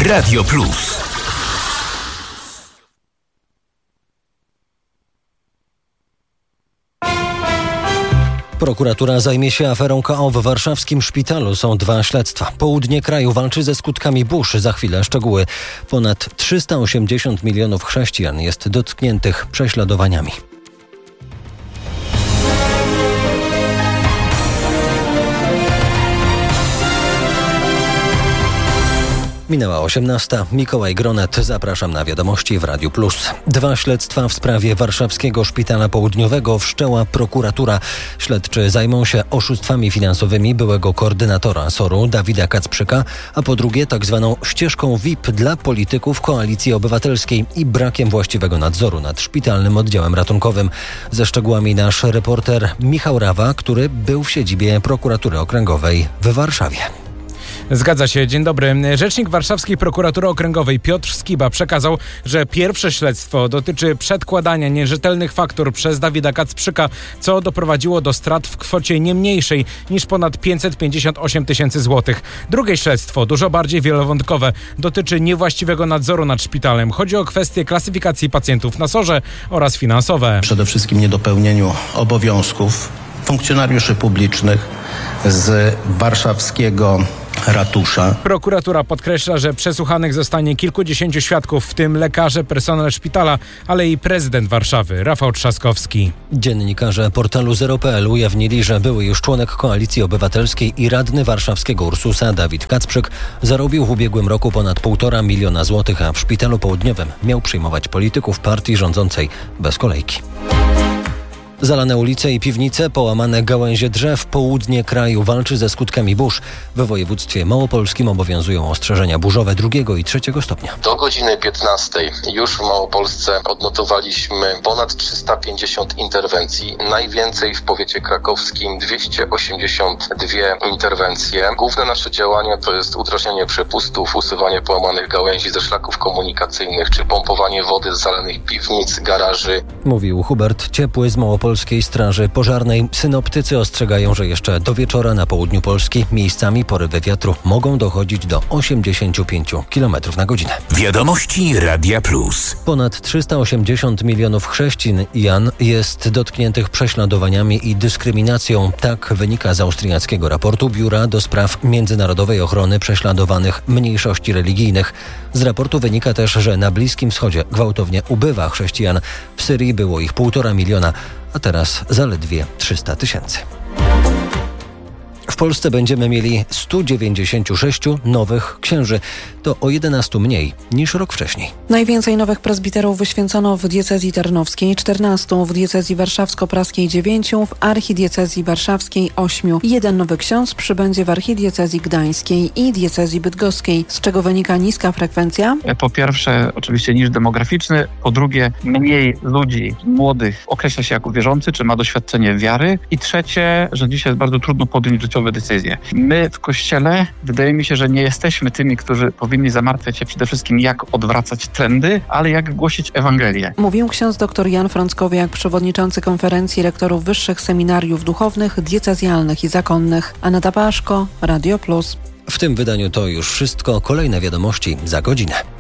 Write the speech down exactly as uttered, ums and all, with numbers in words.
Radio Plus. Prokuratura zajmie się aferą K O w warszawskim szpitalu. Są dwa śledztwa. Południe kraju walczy ze skutkami burz. Za chwilę szczegóły. Ponad trzysta osiemdziesiąt milionów chrześcijan jest dotkniętych prześladowaniami. Minęła osiemnasta. Mikołaj Gronet. Zapraszam na wiadomości w Radiu Plus. Dwa śledztwa w sprawie warszawskiego szpitala południowego wszczęła prokuratura. Śledczy zajmą się oszustwami finansowymi byłego koordynatora S O R-u Dawida Kacprzyka, a po drugie tak zwaną ścieżką V I P dla polityków Koalicji Obywatelskiej i brakiem właściwego nadzoru nad szpitalnym oddziałem ratunkowym. Ze szczegółami nasz reporter Michał Rawa, który był w siedzibie prokuratury okręgowej w Warszawie. Zgadza się. Dzień dobry. Rzecznik Warszawskiej Prokuratury Okręgowej Piotr Skiba przekazał, że pierwsze śledztwo dotyczy przedkładania nierzetelnych faktur przez Dawida Kacprzyka, co doprowadziło do strat w kwocie nie mniejszej niż ponad pięćset pięćdziesiąt osiem tysięcy złotych. Drugie śledztwo, dużo bardziej wielowątkowe, dotyczy niewłaściwego nadzoru nad szpitalem. Chodzi o kwestie klasyfikacji pacjentów na S O R-ze oraz finansowe. Przede wszystkim niedopełnieniu obowiązków funkcjonariuszy publicznych z warszawskiego ratusza. Prokuratura podkreśla, że przesłuchanych zostanie kilkudziesięciu świadków, w tym lekarze, personel szpitala, ale i prezydent Warszawy, Rafał Trzaskowski. Dziennikarze portalu zero kropka p l ujawnili, że były już członek Koalicji Obywatelskiej i radny warszawskiego Ursusa Dawid Kacprzyk zarobił w ubiegłym roku ponad półtora miliona złotych, a w szpitalu południowym miał przyjmować polityków partii rządzącej bez kolejki. Zalane ulice i piwnice, połamane gałęzie drzew. Południe kraju walczy ze skutkami burz. We województwie małopolskim obowiązują ostrzeżenia burzowe drugiego i trzeciego stopnia. Do godziny piętnastej już w Małopolsce odnotowaliśmy ponad trzysta pięćdziesiąt interwencji. Najwięcej w powiecie krakowskim dwieście osiemdziesiąt dwie interwencje. Główne nasze działania to jest udrażnianie przepustów, usuwanie połamanych gałęzi ze szlaków komunikacyjnych czy pompowanie wody z zalanych piwnic, garaży. Mówił Hubert Ciepły z Małopolskiej Straży Pożarnej. Synoptycy ostrzegają, że jeszcze do wieczora na południu Polski miejscami porywy wiatru mogą dochodzić do osiemdziesiąt pięć kilometrów na godzinę. Wiadomości Radia Plus. Ponad trzysta osiemdziesiąt milionów chrześcijan jest dotkniętych prześladowaniami i dyskryminacją. Tak wynika z austriackiego raportu Biura do Spraw Międzynarodowej Ochrony Prześladowanych Mniejszości Religijnych. Z raportu wynika też, że na Bliskim Wschodzie gwałtownie ubywa chrześcijan. W Syrii było ich półtora miliona, a teraz zaledwie trzysta tysięcy. W Polsce będziemy mieli sto dziewięćdziesiąt sześć nowych księży. To o jedenastu mniej niż rok wcześniej. Najwięcej nowych prezbiterów wyświęcono w diecezji tarnowskiej, czternastu, w diecezji warszawsko-praskiej dziewięciu, w archidiecezji warszawskiej ośmiu. Jeden nowy ksiądz przybędzie w archidiecezji gdańskiej i diecezji bydgoskiej, z czego wynika niska frekwencja. Po pierwsze oczywiście niż demograficzny, po drugie mniej ludzi młodych określa się jako wierzący, czy ma doświadczenie wiary i trzecie, że dzisiaj jest bardzo trudno podjąć życiowe decyzje. My w Kościele wydaje mi się, że nie jesteśmy tymi, którzy powinni zamartwiać się przede wszystkim jak odwracać trendy, ale jak głosić Ewangelię. Mówił ksiądz dr Jan Frąckowiak, przewodniczący konferencji rektorów wyższych seminariów duchownych, diecezjalnych i zakonnych. Aneta Paszko, Radio Plus. W tym wydaniu to już wszystko. Kolejne wiadomości za godzinę.